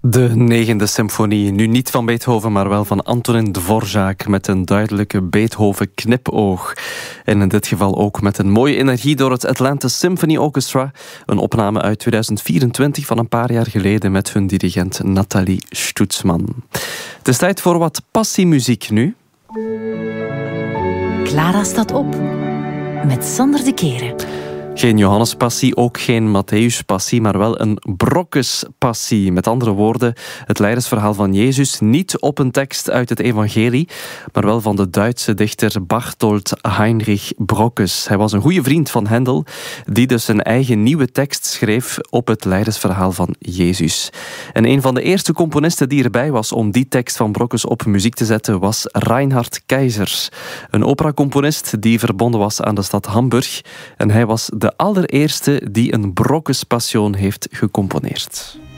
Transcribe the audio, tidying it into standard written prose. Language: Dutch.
De 9e symfonie, nu niet van Beethoven, maar wel van Antonin Dvorak, met een duidelijke Beethoven-knipoog. En in dit geval ook met een mooie energie door het Atlanta Symphony Orchestra. Een opname uit 2024 van een paar jaar geleden met hun dirigent Nathalie Stutzman. Het is tijd voor wat passiemuziek nu. Clara staat op met Sander de Keren. Geen Johannespassie, ook geen Matthäuspassie, maar wel een Brokkespassie. Met andere woorden, het lijdensverhaal van Jezus niet op een tekst uit het evangelie, maar wel van de Duitse dichter Bartolt Heinrich Brokkes. Hij was een goede vriend van Hendel, die dus zijn eigen nieuwe tekst schreef op het lijdensverhaal van Jezus. En een van de eerste componisten die erbij was om die tekst van Brokkes op muziek te zetten was Reinhard Keizer, een operacomponist die verbonden was aan de stad Hamburg. En hij was de allereerste die een Brokkespassion heeft gecomponeerd.